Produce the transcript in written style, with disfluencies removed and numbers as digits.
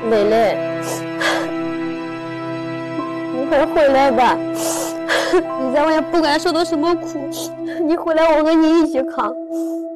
蕾蕾，你快回来吧！你在外面不管受到什么苦，你回来我和你一起扛。